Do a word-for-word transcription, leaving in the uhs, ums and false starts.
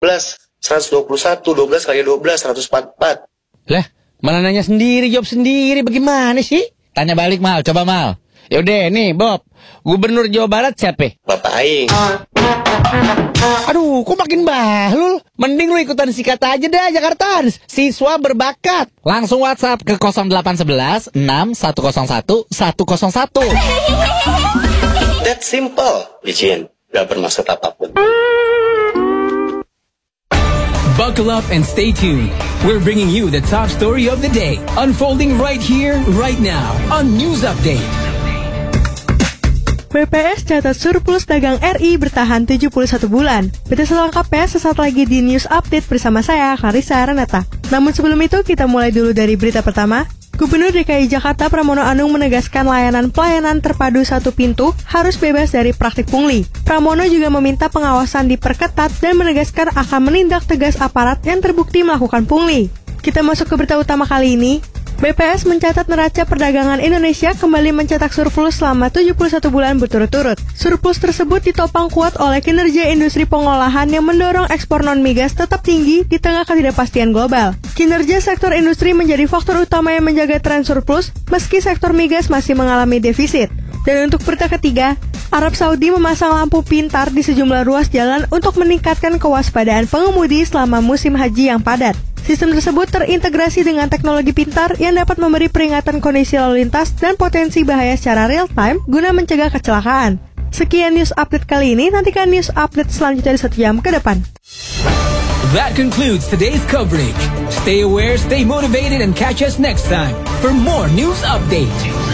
belas, seratus dua puluh satu, dua belas kali dua belas, seratus empat puluh empat. Lah, mana nanya sendiri, jawab sendiri, bagaimana sih? Tanya balik, Mal, coba Mal. Yaudah, nih Bob, Gubernur Jawa Barat siapa? Bapak Aing. Aduh, kok makin bahlul? Mending lu ikutan sikat aja dah, Jakarta. Siswa berbakat. Langsung WhatsApp ke nol delapan satu satu, enam satu nol satu, satu nol satu. That simple, licin. Gak bermaksud apapun. Buckle up and stay tuned. We're bringing you the top story of the day, unfolding right here, right now, on News Update. B P S catat surplus dagang R I bertahan tujuh puluh satu bulan. Berita selengkapnya sesaat lagi di News Update bersama saya, Clarissa Renata. Namun sebelum itu, kita mulai dulu dari berita pertama. Gubernur D K I Jakarta Pramono Anung menegaskan layanan pelayanan terpadu satu pintu harus bebas dari praktik pungli. Pramono juga meminta pengawasan diperketat dan menegaskan akan menindak tegas aparat yang terbukti melakukan pungli. Kita masuk ke berita utama kali ini. B P S mencatat neraca perdagangan Indonesia kembali mencetak surplus selama tujuh puluh satu bulan berturut-turut. Surplus tersebut ditopang kuat oleh kinerja industri pengolahan yang mendorong ekspor non-migas tetap tinggi di tengah ketidakpastian global. Kinerja sektor industri menjadi faktor utama yang menjaga tren surplus, meski sektor migas masih mengalami defisit. Dan untuk berita ketiga, Arab Saudi memasang lampu pintar di sejumlah ruas jalan untuk meningkatkan kewaspadaan pengemudi selama musim haji yang padat. Sistem tersebut terintegrasi dengan teknologi pintar yang dapat memberi peringatan kondisi lalu lintas dan potensi bahaya secara real-time guna mencegah kecelakaan. Sekian News Update kali ini, nantikan News Update selanjutnya di satu jam ke depan. That concludes today's coverage. Stay aware, stay motivated, and catch us next time for more News Update.